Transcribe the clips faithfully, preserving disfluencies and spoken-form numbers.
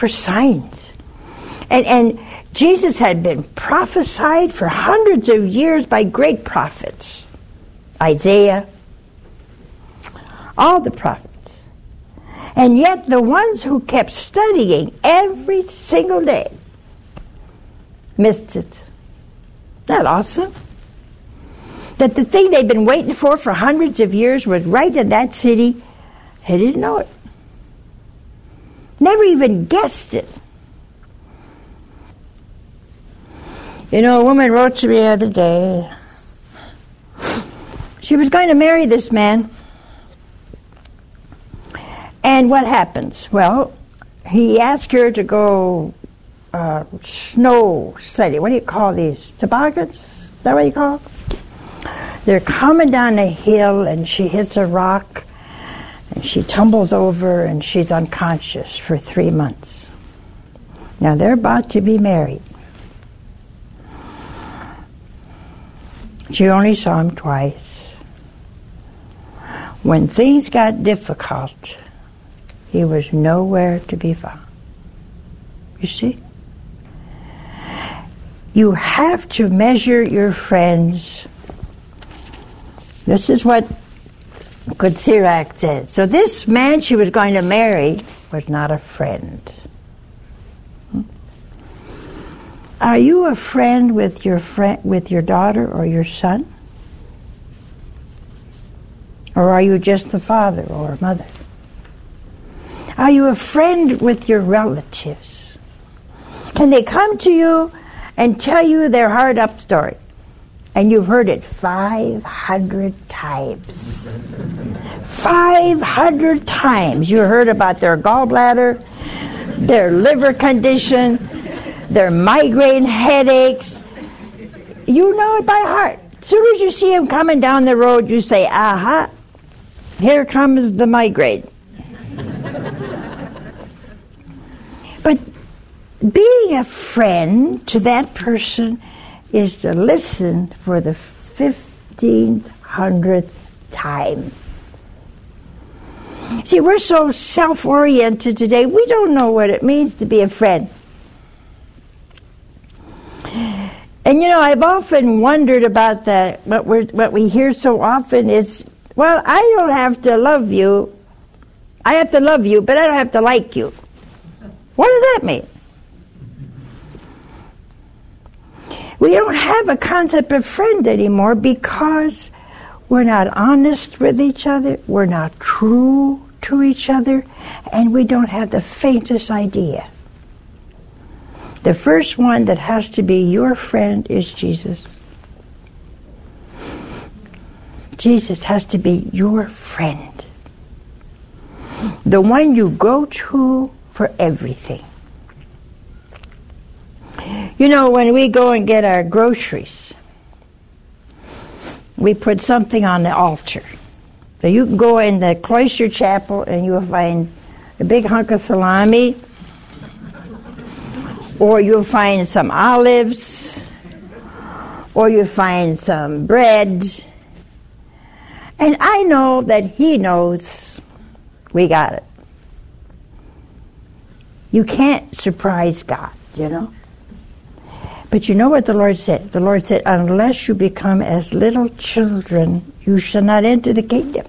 for signs. And, and Jesus had been prophesied for hundreds of years by great prophets. Isaiah, all the prophets. And yet the ones who kept studying every single day missed it. Isn't that awesome? That the thing they'd been waiting for for hundreds of years was right in that city. They didn't know it. Never even guessed it. You know, a woman wrote to me the other day. She was going to marry this man. And what happens? Well, he asked her to go uh, snow study. What do you call these? Toboggans? Is that what you call them? They're coming down a hill, and she hits a rock, and she tumbles over, and she's unconscious for three months. Now, they're about to be married. She only saw him twice. When things got difficult, he was nowhere to be found. You see? You have to measure your friends. This is what Good Sirach says. So this man she was going to marry was not a friend. Hmm? Are you a friend with your friend, with your daughter or your son? Or are you just the father or mother? Are you a friend with your relatives? Can they come to you and tell you their hard up story? And you've heard it five hundred times. five hundred times you heard about their gallbladder, their liver condition, their migraine headaches. You know it by heart. As soon as you see them coming down the road, you say, aha, here comes the migraine. But being a friend to that person is to listen for the fifteen hundredth time. See, we're so self-oriented today, we don't know what it means to be a friend. And you know, I've often wondered about that. What, we're, what we hear so often is, well, I don't have to love you. I have to love you, but I don't have to like you. What does that mean? We don't have a concept of friend anymore because we're not honest with each other, we're not true to each other, and we don't have the faintest idea. The first one that has to be your friend is Jesus. Jesus has to be your friend. The one you go to for everything. You know, when we go and get our groceries, we put something on the altar. So you can go in the cloister chapel and you'll find a big hunk of salami, or you'll find some olives, or you'll find some bread. And I know that he knows we got it. You can't surprise God, you know. But you know what the Lord said? The Lord said, unless you become as little children, you shall not enter the kingdom.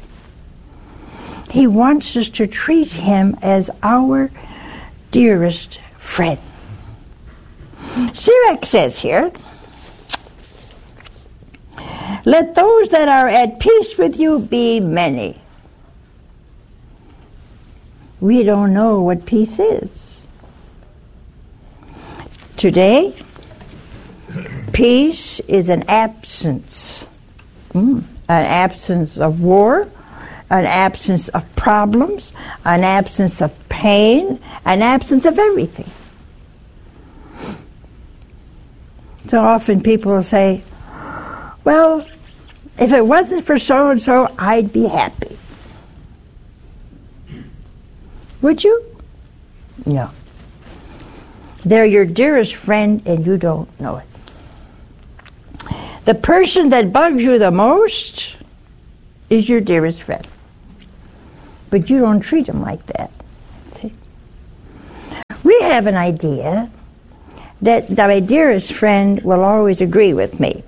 He wants us to treat him as our dearest friend. Sirach says here, let those that are at peace with you be many. We don't know what peace is. Today, peace is an absence. Mm. An absence of war, an absence of problems, an absence of pain, an absence of everything. So often people will say, well, if it wasn't for so-and-so, I'd be happy. Would you? No. They're your dearest friend and you don't know it. The person that bugs you the most is your dearest friend. But you don't treat them like that. See? have an idea that my dearest friend will always agree with me.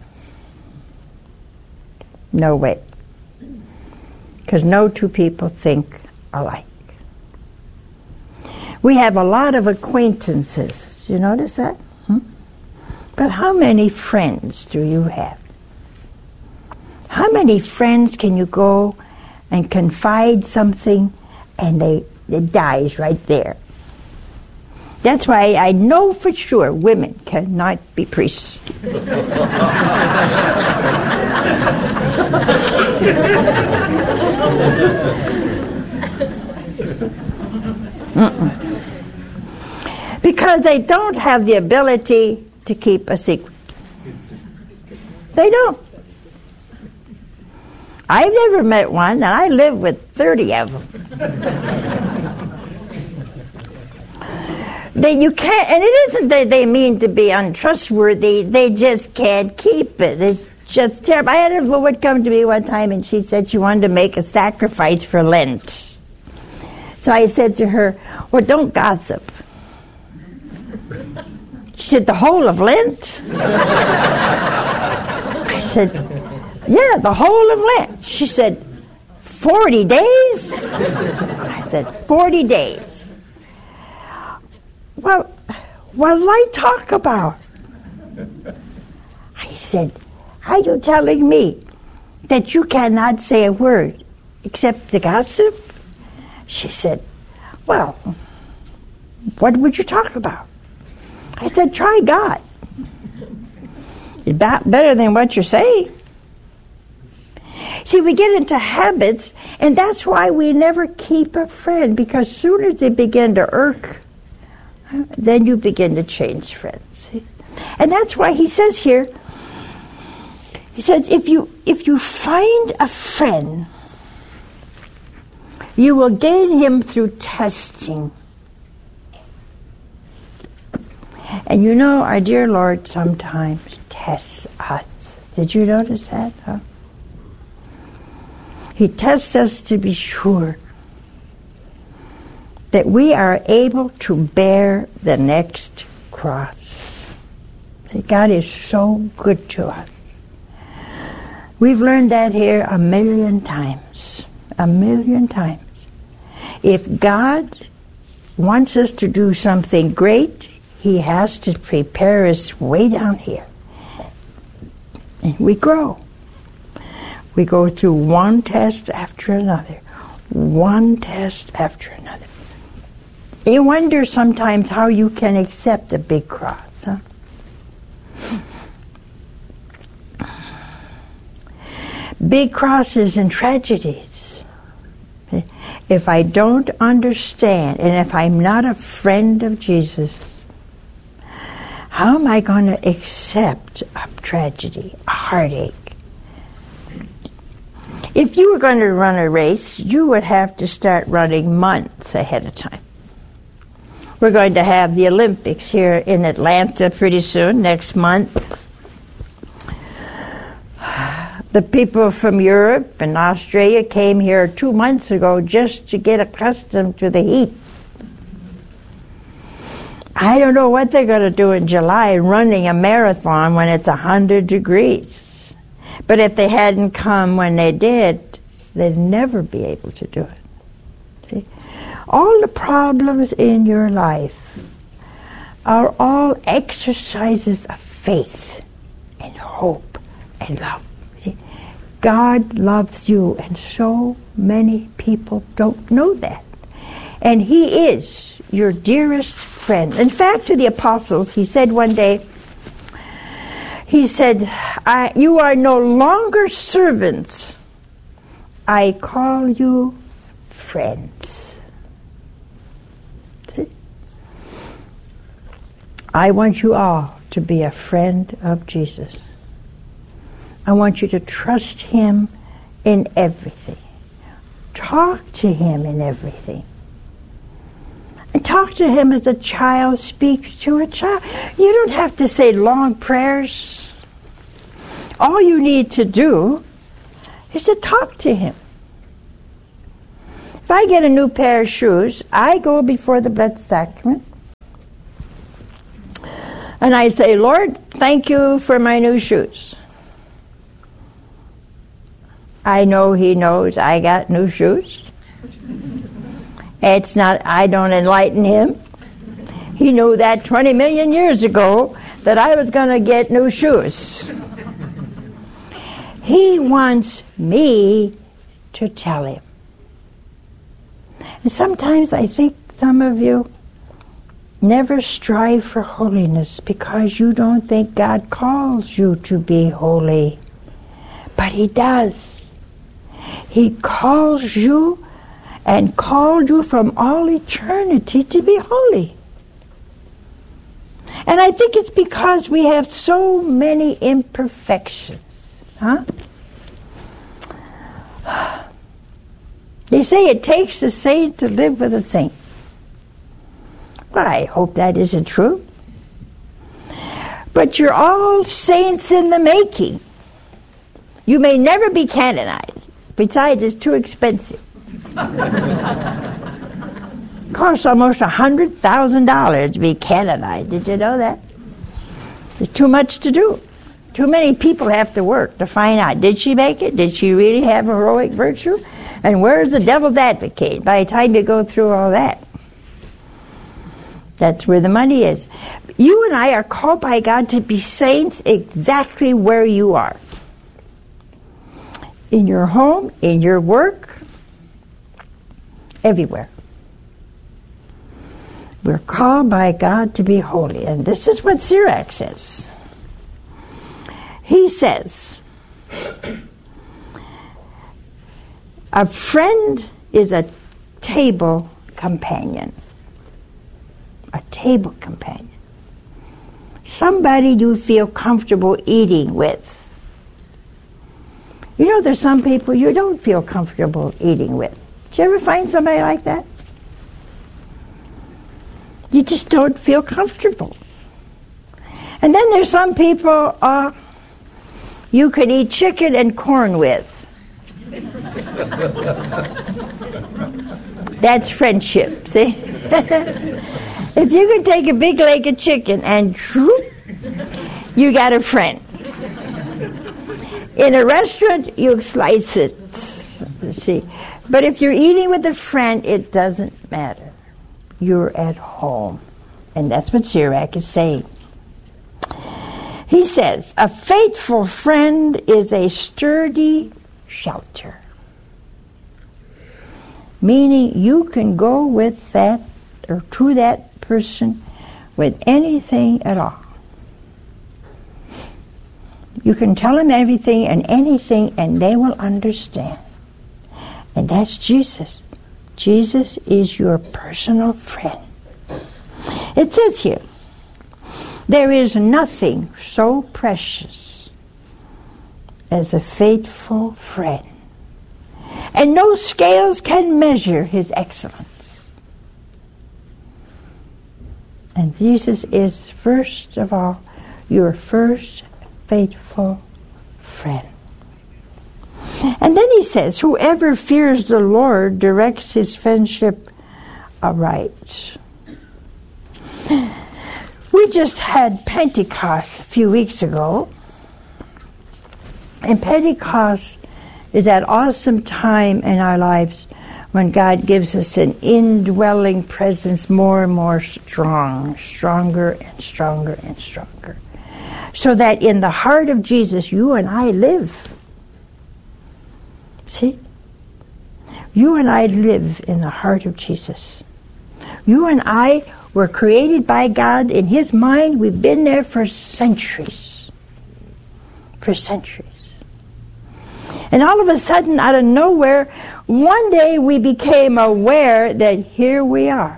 No way. Because no two people think alike. We have a lot of acquaintances. Do you notice that? Hmm? But how many friends do you have? How many friends can you go and confide something and they it dies right there? That's why I know for sure women cannot be priests. Mm-mm. Because they don't have the ability to keep a secret. They don't. I've never met one, and I live with thirty of them. They, you can't, and it isn't that they mean to be untrustworthy, they just can't keep it. It's just terrible. I had a woman come to me one time, and she said she wanted to make a sacrifice for Lent. So I said to her, well, don't gossip. She said, the whole of Lent? I said, yeah, the whole of Lent. She said, forty days? I said, forty days. Well, what did I talk about? I said, are you telling me that you cannot say a word except to gossip? She said, well, what would you talk about? I said, try God. It's better than what you're saying. See, we get into habits, and that's why we never keep a friend, because as soon as they begin to irk, then you begin to change friends. And that's why he says here, he says, if you if you find a friend, you will gain him through testing. And you know, our dear Lord sometimes tests us. Did you notice that? Huh? He tests us to be sure that we are able to bear the next cross. That God is so good to us. We've learned that here a million times. A million times. If God wants us to do something great, he has to prepare us way down here. And we grow. We go through one test after another. One test after another. You wonder sometimes how you can accept a big cross, huh? Big crosses and tragedies. If I don't understand, and if I'm not a friend of Jesus, how am I going to accept a tragedy, a heartache? If you were going to run a race, you would have to start running months ahead of time. We're going to have the Olympics here in Atlanta pretty soon, next month. The people from Europe and Australia came here two months ago just to get accustomed to the heat. I don't know what they're going to do in July running a marathon when it's one hundred degrees. But if they hadn't come when they did, they'd never be able to do it. See? All the problems in your life are all exercises of faith and hope and love. See? God loves you, and so many people don't know that. And he is your dearest friend. In fact, to the apostles, he said one day, he said, I, you are no longer servants. I call you friends. See? I want you all to be a friend of Jesus. I want you to trust him in everything. Talk to him in everything. And talk to him as a child speaks to a child. You don't have to say long prayers. All you need to do is to talk to him. If I get a new pair of shoes, I go before the Blessed Sacrament And I say, Lord, thank you for my new shoes. I know he knows I got new shoes. It's not, I don't enlighten him. He knew that twenty million years ago that I was going to get new shoes. He wants me to tell him. And sometimes I think some of you never strive for holiness because you don't think God calls you to be holy. But he does. He calls you and called you from all eternity to be holy. And I think it's because we have so many imperfections. Huh? They say it takes a saint to live with a saint. Well, I hope that isn't true. But you're all saints in the making. You may never be canonized. Besides, it's too expensive. It costs almost one hundred thousand dollars to be canonized. Did you know that? There's too much to do. Too many people have to work to find out, did she make it? Did she really have heroic virtue? And where's the devil's advocate by the time you go through all that? That's where the money is. You and I are called by God to be saints exactly where you are. In your home, in your work, everywhere. We're called by God to be holy. And this is what Sirach says. He says, a friend is a table companion. A table companion. Somebody you feel comfortable eating with. You know, there's some people you don't feel comfortable eating with. Did you ever find somebody like that? You just don't feel comfortable. And then there's some people uh, you could eat chicken and corn with. That's friendship, see? If you can take a big leg of chicken and droop, you got a friend. In a restaurant, you slice it, you see. But if you're eating with a friend, it doesn't matter. You're at home. And that's what Sirach is saying. He says, a faithful friend is a sturdy shelter. Meaning you can go with that or to that person with anything at all. You can tell them everything and anything and they will understand. And that's Jesus. Jesus is your personal friend. It says here, there is nothing so precious as a faithful friend. And no scales can measure his excellence. And Jesus is, first of all, your first faithful friend. And then he says, whoever fears the Lord directs his friendship aright. We just had Pentecost a few weeks ago. And Pentecost is that awesome time in our lives when God gives us an indwelling presence more and more strong, stronger and stronger and stronger. So that in the heart of Jesus, you and I live. See? You and I live in the heart of Jesus. You and I were created by God in his mind. We've been there for centuries. For centuries. And all of a sudden, out of nowhere, one day we became aware that here we are.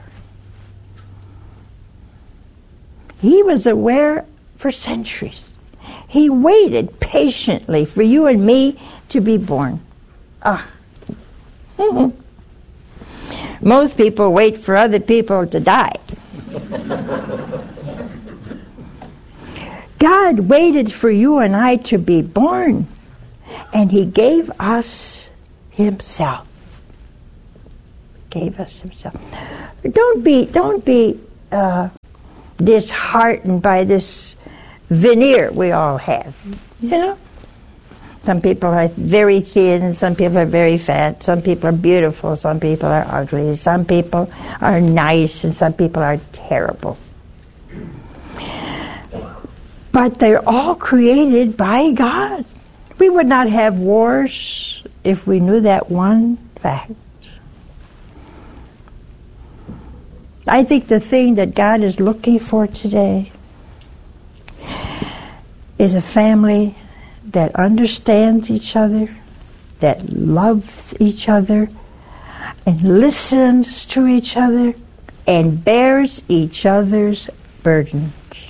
He was aware for centuries. He waited patiently for you and me to be born. Ah. Mm-hmm. Most people wait for other people to die. God waited for you and I to be born, and he gave us himself. Gave us himself. Don't be, don't be uh, disheartened by this veneer we all have. You know? Some people are very thin, some people are very fat, some people are beautiful, some people are ugly, some people are nice, and some people are terrible. But they're all created by God. We would not have wars if we knew that one fact. I think the thing that God is looking for today is a family that understands each other, that loves each other, and listens to each other, and bears each other's burdens.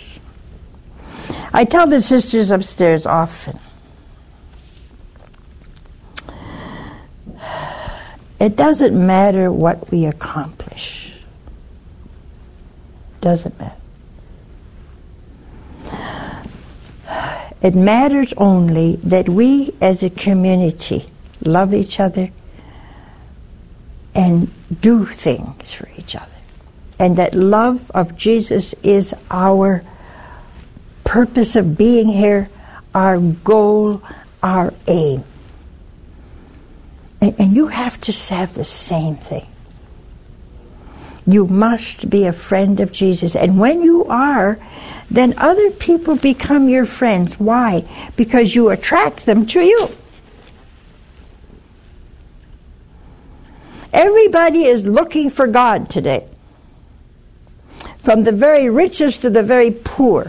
I tell the sisters upstairs often, it doesn't matter what we accomplish. Doesn't matter. It matters only that we as a community love each other and do things for each other. And that love of Jesus is our purpose of being here, our goal, our aim. And, and you have to have the same thing. You must be a friend of Jesus. And when you are, then other people become your friends. Why? Because you attract them to you. Everybody is looking for God today. From the very richest to the very poor.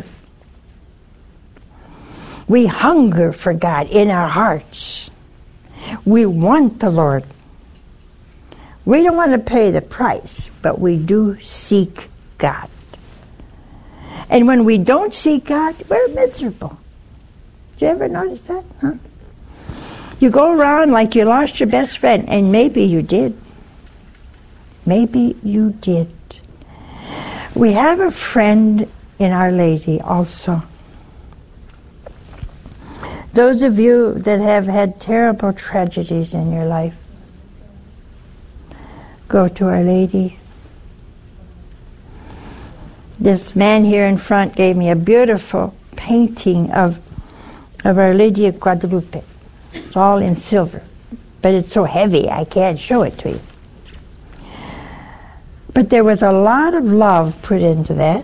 We hunger for God in our hearts. We want the Lord. We don't want to pay the price, but we do seek God. And when we don't seek God, we're miserable. Did you ever notice that? Huh? You go around like you lost your best friend, and maybe you did. Maybe you did. We have a friend in Our Lady also. Those of you that have had terrible tragedies in your life, go to Our Lady. This man here in front gave me a beautiful painting of, of Our Lady of Guadalupe. It's all in silver, but it's so heavy I can't show it to you. But there was a lot of love put into that.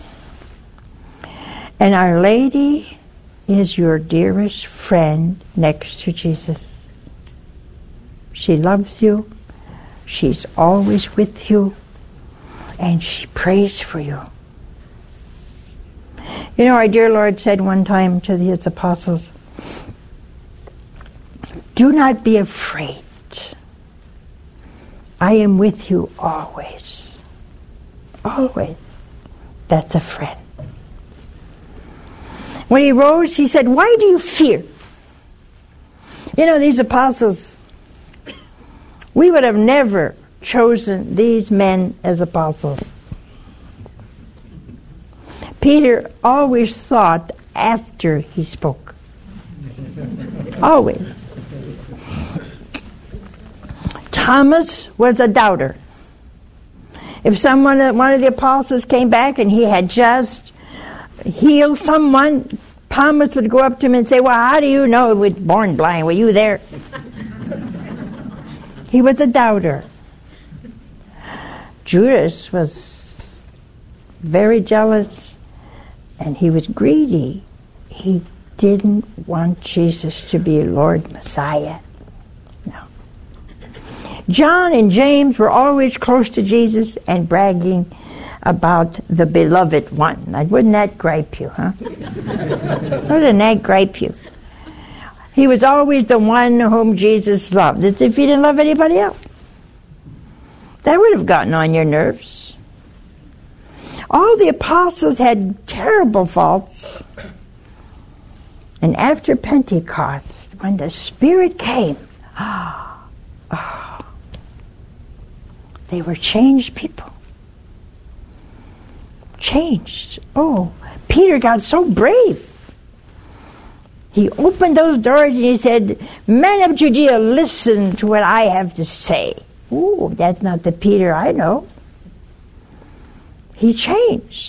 And Our Lady is your dearest friend next to Jesus. She loves you. She's always with you. And she prays for you. You know, our dear Lord said one time to his apostles, do not be afraid. I am with you always. Always. That's a friend. When he rose, he said, why do you fear? You know, these apostles, we would have never chosen these men as apostles. Peter always thought after he spoke. Always. Thomas was a doubter. If someone, one of the apostles came back and he had just healed someone, Thomas would go up to him and say, well, how do you know he was born blind? Were you there? He was a doubter. Judas was very jealous, and he was greedy. He didn't want Jesus to be Lord Messiah. No. John and James were always close to Jesus and bragging about the beloved one. Now, wouldn't that gripe you, huh? Wouldn't that gripe you? He was always the one whom Jesus loved. It's if he didn't love anybody else. That would have gotten on your nerves. All the apostles had terrible faults. And after Pentecost, when the Spirit came, oh, oh, they were changed people. Changed. Oh, Peter got so brave. He opened those doors and he said, men of Judea, listen to what I have to say. Ooh, that's not the Peter I know. He changed.